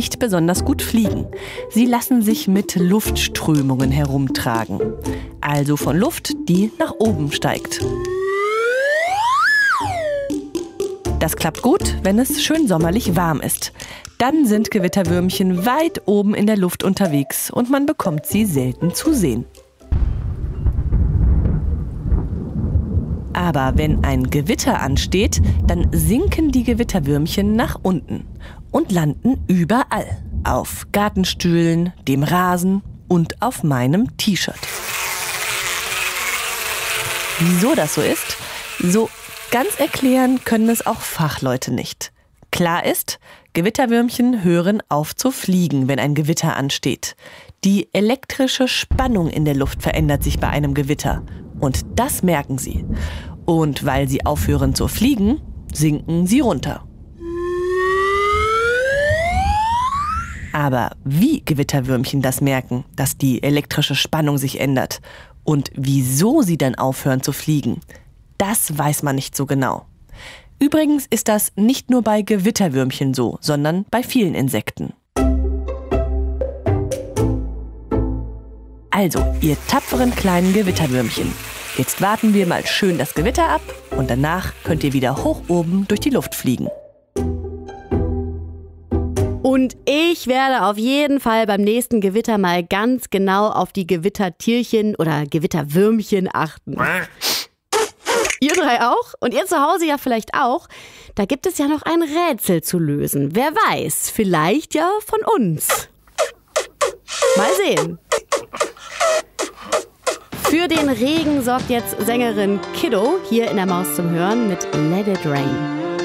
nicht besonders gut fliegen. Sie lassen sich mit Luftströmungen herumtragen. Also von Luft, die nach oben steigt. Das klappt gut, wenn es schön sommerlich warm ist. Dann sind Gewitterwürmchen weit oben in der Luft unterwegs und man bekommt sie selten zu sehen. Aber wenn ein Gewitter ansteht, dann sinken die Gewitterwürmchen nach unten und landen überall. Auf Gartenstühlen, dem Rasen und auf meinem T-Shirt. Wieso das so ist? So ganz erklären können es auch Fachleute nicht. Klar ist, Gewitterwürmchen hören auf zu fliegen, wenn ein Gewitter ansteht. Die elektrische Spannung in der Luft verändert sich bei einem Gewitter. Und das merken sie. Und weil sie aufhören zu fliegen, sinken sie runter. Aber wie Gewitterwürmchen das merken, dass die elektrische Spannung sich ändert und wieso sie dann aufhören zu fliegen, das weiß man nicht so genau. Übrigens ist das nicht nur bei Gewitterwürmchen so, sondern bei vielen Insekten. Also, ihr tapferen kleinen Gewitterwürmchen, jetzt warten wir mal schön das Gewitter ab und danach könnt ihr wieder hoch oben durch die Luft fliegen. Und ich werde auf jeden Fall beim nächsten Gewitter mal ganz genau auf die Gewittertierchen oder Gewitterwürmchen achten. Ihr drei auch? Und ihr zu Hause ja vielleicht auch. Da gibt es ja noch ein Rätsel zu lösen. Wer weiß, vielleicht ja von uns. Mal sehen. Für den Regen sorgt jetzt Sängerin Kiddo hier in der Maus zum Hören mit Let It Rain.